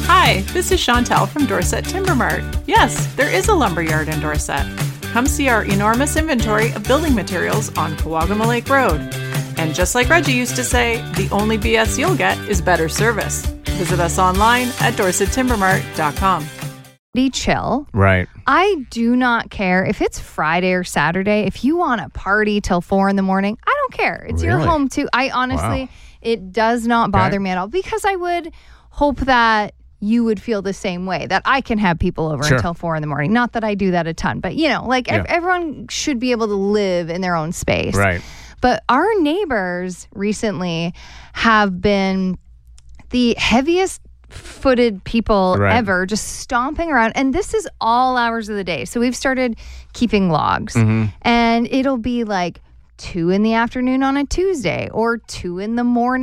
Hi, this is Chantel from Dorset Timber Mart. Yes, there is a lumberyard in Dorset. Come see our enormous inventory of building materials on Kawagama Lake Road. And just like Reggie used to say, the only BS you'll get is better service. Visit us online at dorsettimbermart.com. Be chill. Right. I do not care if it's Friday or Saturday. If you want to party till 4 a.m, I don't care. It's your home too. I honestly, it does not bother me at all, because I would hope that you would feel the same way, that I can have people over until 4 a.m. Not that I do that a ton, but everyone should be able to live in their own space. Right. But our neighbors recently have been the heaviest footed people ever, just stomping around. And this is all hours of the day. So we've started keeping logs. And it'll be like 2 p.m. on a Tuesday or 2 a.m.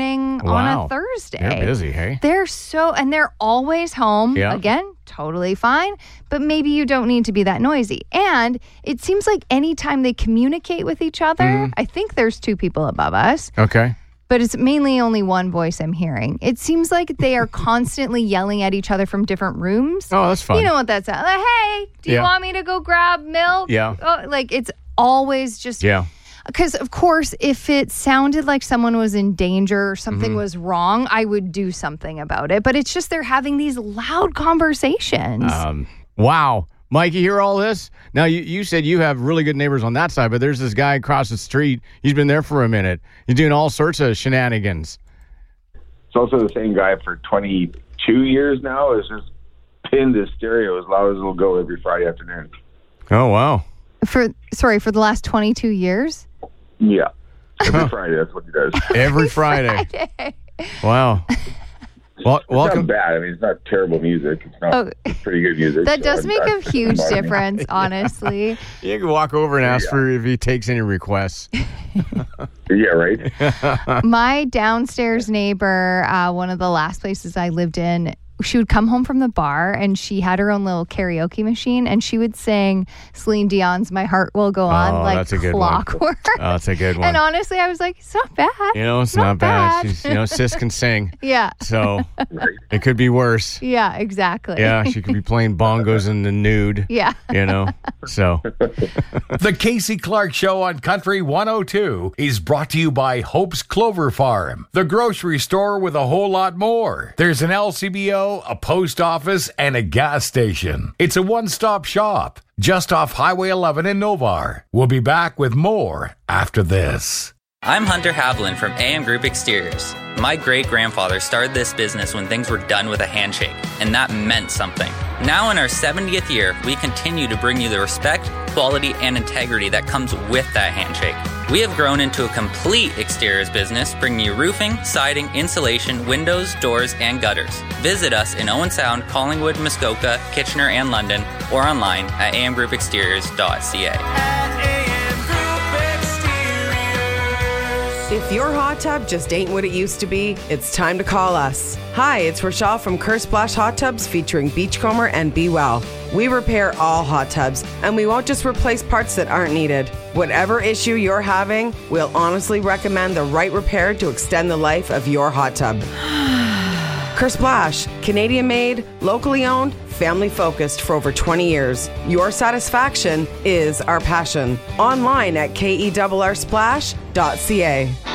on a Thursday. They're busy, hey? And they're always home. Yeah. Again, totally fine. But maybe you don't need to be that noisy. And it seems like anytime they communicate with each other, I think there's 2 people above us. Okay. But it's mainly only one voice I'm hearing. It seems like they are constantly yelling at each other from different rooms. Oh, that's fun. You know what that sounds like? Hey, do you want me to go grab milk? Yeah. Oh, like, it's always just... Yeah. Because, of course, if it sounded like someone was in danger or something was wrong, I would do something about it. But it's just they're having these loud conversations. Wow. Mike, you hear all this? Now, you said you have really good neighbors on that side, but there's this guy across the street. He's been there for a minute. He's doing all sorts of shenanigans. It's also the same guy for 22 years now. It's just pinned his stereo as loud as it'll go every Friday afternoon. Oh, wow. For the last 22 years? Yeah. Every Friday, that's what he does. Every Friday. Wow. Well, it's not bad. I mean, it's not terrible music. It's not it's pretty good music. That does make a huge difference, honestly. You can walk over and ask for if he takes any requests. Yeah, right? My downstairs neighbor, one of the last places I lived in, she would come home from the bar and she had her own little karaoke machine and she would sing Celine Dion's My Heart Will Go On like clockwork. Oh, that's a good one. And honestly, I was like, it's not bad. It's not bad. She's, sis can sing. Yeah. So it could be worse. Yeah, exactly. Yeah, she could be playing bongos in the nude. Yeah. So. The Casey Clark Show on Country 102 is brought to you by Hope's Clover Farm, the grocery store with a whole lot more. There's an LCBO, a post office, and a gas station. It's a one-stop shop just off Highway 11 in Novar. We'll be back with more after this. I'm Hunter Havlin from AM Group Exteriors. My great-grandfather started this business when things were done with a handshake, and that meant something. Now in our 70th year, we continue to bring you the respect, quality, and integrity that comes with that handshake. We have grown into a complete exteriors business, bringing you roofing, siding, insulation, windows, doors, and gutters. Visit us in Owen Sound, Collingwood, Muskoka, Kitchener, and London, or online at amgroupexteriors.ca. If your hot tub just ain't what it used to be, it's time to call us. Hi, it's Rochelle from Kerr Splash Hot Tubs featuring Beachcomber and Be Well. We repair all hot tubs, and we won't just replace parts that aren't needed. Whatever issue you're having, we'll honestly recommend the right repair to extend the life of your hot tub. Kerr Splash, Canadian made, locally owned, family focused for over 20 years. Your satisfaction is our passion. Online at kerrsplash.ca.